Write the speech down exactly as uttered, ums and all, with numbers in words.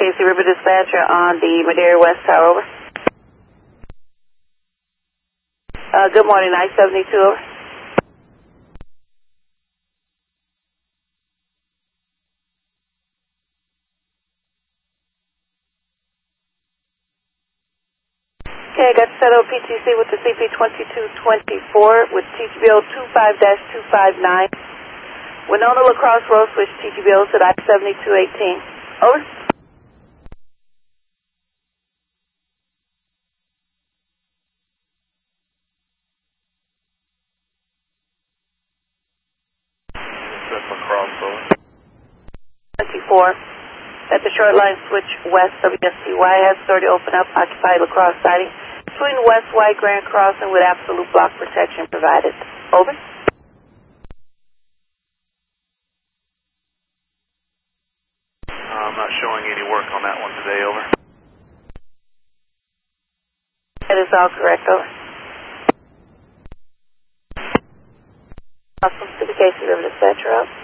Casey River Dispatcher on the Madera West Tower, over. Uh, good morning, I seventy-two, over. Okay, I got settled P T C with the C P twenty-two twenty-four with T G B O two five dash two five nine. Winona Lacrosse Road switch T G B O at I seventy-two eighteen. Over. That's Lacrosse, over. twenty-four. At the short line switch west W S T Y has already opened up occupied Lacrosse siding between West White Grand Crossing with absolute block protection provided. Over. I'm not showing any work on that one today, over. That is all correct, over. Awesome. To the Casey River Dispatcher out.